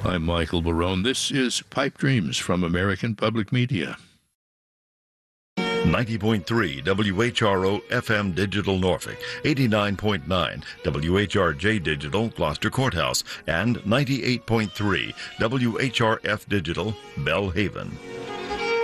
I'm Michael Barone. This is Pipe Dreams from American Public Media. 90.3 WHRO FM Digital Norfolk, 89.9 WHRJ Digital Gloucester Courthouse, and 98.3 WHRF Digital Bellhaven.